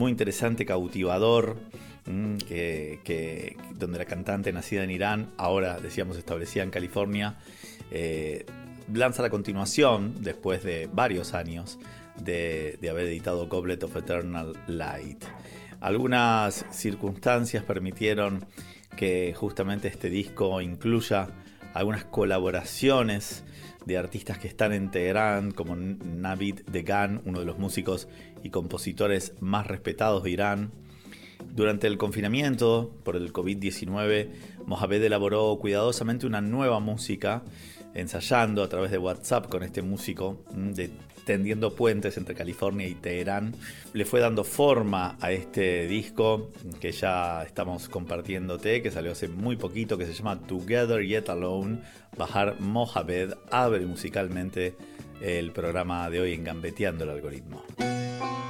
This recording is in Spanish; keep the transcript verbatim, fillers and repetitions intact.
muy interesante, cautivador, mmm, que, que, donde la cantante, nacida en Irán, ahora decíamos establecida en California, eh, lanza la continuación después de varios años de, de haber editado Goblet of Eternal Light. Algunas circunstancias permitieron que justamente este disco incluya algunas colaboraciones de artistas que están en Teherán, como Navid Degan, uno de los músicos y compositores más respetados de Irán. Durante el confinamiento por el covid diecinueve, Mohamed elaboró cuidadosamente una nueva música, ensayando a través de WhatsApp con este músico, de, tendiendo puentes entre California y Teherán. Le fue dando forma a este disco que ya estamos compartiéndote, que salió hace muy poquito, que se llama Together Yet Alone. Bahar Mohamed abre musicalmente el programa de hoy en Gambeteando el Algoritmo.